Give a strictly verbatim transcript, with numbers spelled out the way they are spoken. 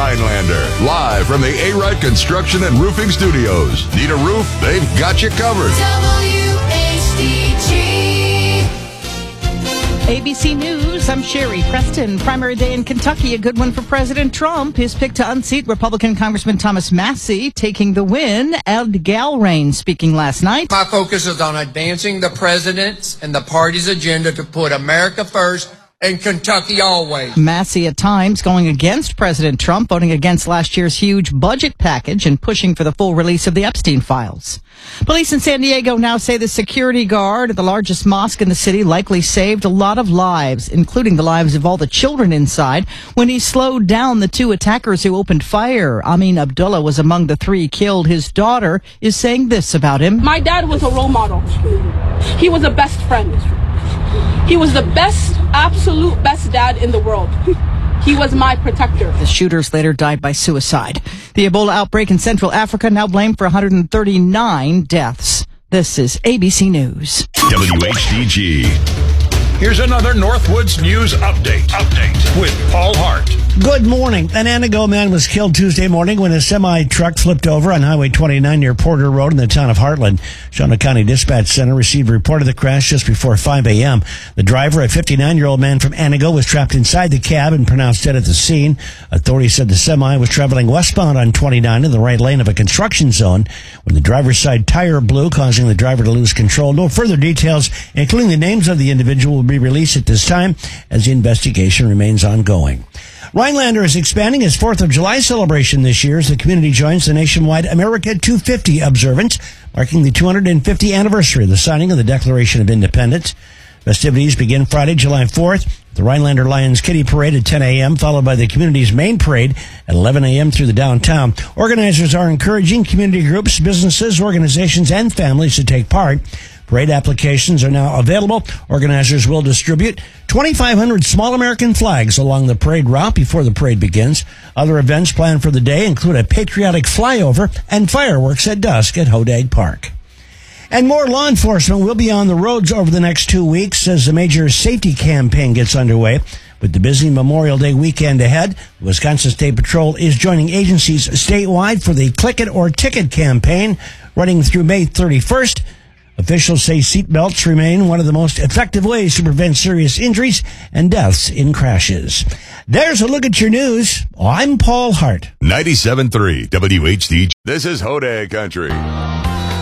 Rhinelander. Live from the A-Rite Construction and Roofing Studios. Need a roof? They've got you covered. W H D G. A B C News, I'm Sherry Preston. Primary day in Kentucky, a good one for President Trump. His pick to unseat Republican Congressman Thomas Massie, taking the win. Ed Galrain speaking last night. My focus is on advancing the president's and the party's agenda to put America first and Kentucky always. Massie at times going against President Trump, voting against last year's huge budget package and pushing for the full release of the Epstein files. Police in San Diego now say the security guard at the largest mosque in the city likely saved a lot of lives, including the lives of all the children inside, when he slowed down the two attackers who opened fire. Amin Abdullah was among the three killed. His daughter is saying this about him. My dad was a role model. He was a best friend. He was the best, absolute best dad in the world. He was my protector. The shooters later died by suicide. The Ebola outbreak in Central Africa now blamed for one hundred thirty-nine deaths. This is A B C News. W H D G. Here's another Northwoods News Update. Update with Paul Hart. Good morning. An Antigo man was killed Tuesday morning when a semi-truck flipped over on Highway twenty-nine near Porter Road in the town of Heartland. Shawano County Dispatch Center received a report of the crash just before five a.m. The driver, a fifty-nine-year-old man from Antigo, was trapped inside the cab and pronounced dead at the scene. Authorities said the semi was traveling westbound on twenty-nine in the right lane of a construction zone when the driver's side tire blew, causing the driver to lose control. No further details, including the names of the individual, will be released at this time as the investigation remains ongoing. Rhinelander is expanding his fourth of July celebration this year as the community joins the nationwide America two fifty observance, marking the two hundred fiftieth anniversary of the signing of the Declaration of Independence. Festivities begin Friday, July fourth. The Rhinelander Lions Kitty Parade at ten a.m., followed by the community's main parade at eleven a.m. through the downtown. Organizers are encouraging community groups, businesses, organizations, and families to take part. Parade applications are now available. Organizers will distribute twenty-five hundred small American flags along the parade route before the parade begins. Other events planned for the day include a patriotic flyover and fireworks at dusk at Hodag Park. And more law enforcement will be on the roads over the next two weeks as the major safety campaign gets underway. With the busy Memorial Day weekend ahead, the Wisconsin State Patrol is joining agencies statewide for the Click It or Ticket campaign running through May thirty-first. Officials say seatbelts remain one of the most effective ways to prevent serious injuries and deaths in crashes. There's a look at your news. I'm Paul Hart. ninety-seven point three W H D G. This is Hodag Country.